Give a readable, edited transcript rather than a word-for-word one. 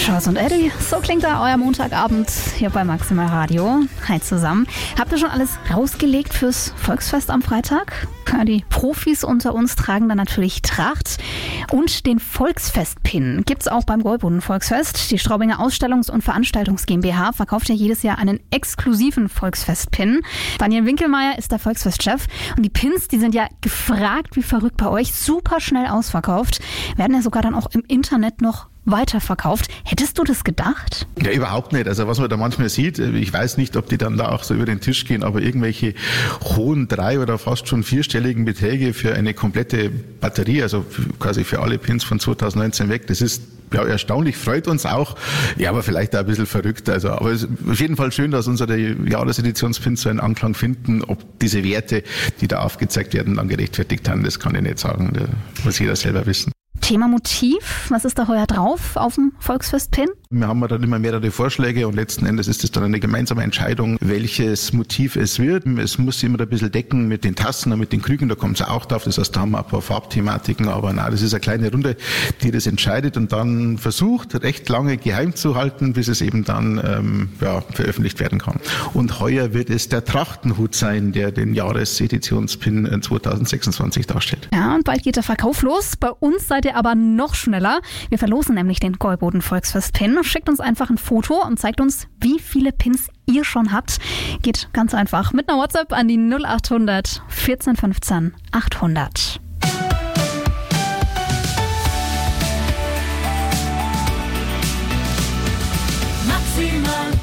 Charles und Eddie, so klingt da euer Montagabend hier bei Maximal Radio. Hi zusammen. Habt ihr schon alles rausgelegt fürs Volksfest am Freitag? Ja, die Profis unter uns tragen dann natürlich Tracht. Und den Volksfest-Pin gibt's auch beim Gäuboden Volksfest. Die Straubinger Ausstellungs- und Veranstaltungs GmbH verkauft ja jedes Jahr einen exklusiven Volksfest-Pin. Daniel Winkelmeier ist der Volksfest-Chef. Und die Pins, die sind ja gefragt wie verrückt bei euch. Super schnell ausverkauft. Werden ja sogar dann auch im Internet noch weiterverkauft. Hättest du das gedacht? Ja, überhaupt nicht. Also was man da manchmal sieht, ich weiß nicht, ob die dann da auch so über den Tisch gehen, aber irgendwelche hohen 3- oder fast schon 4-stelligen Beträge für eine komplette Batterie, also quasi für alle Pins von 2019 weg, das ist ja erstaunlich, freut uns auch. Ja, aber vielleicht auch ein bisschen verrückt. Also, aber es ist auf jeden Fall schön, dass unsere Jahresedititionspins so einen Anklang finden. Ob diese Werte, die da aufgezeigt werden, dann gerechtfertigt haben, das kann ich nicht sagen. Das muss jeder selber wissen. Thema Motiv, was ist da heuer drauf auf dem Volksfest-Pin? Wir haben dann immer mehrere Vorschläge und letzten Endes ist es dann eine gemeinsame Entscheidung, welches Motiv es wird. Es muss immer ein bisschen decken mit den Tassen und mit den Krügen, da kommt es auch drauf. Das heißt, da haben wir ein paar Farbthematiken, aber nein, das ist eine kleine Runde, die das entscheidet und dann versucht, recht lange geheim zu halten, bis es eben dann veröffentlicht werden kann. Und heuer wird es der Trachtenhut sein, der den Jahresedititionspin 2026 darstellt. Ja, und bald geht der Verkauf los. Bei uns seid ihr aber noch schneller. Wir verlosen nämlich den Gäuboden Volksfest-Pin. Schickt uns einfach ein Foto und zeigt uns, wie viele Pins ihr schon habt. Geht ganz einfach mit einer WhatsApp an die 0800 14 15 800. Maximal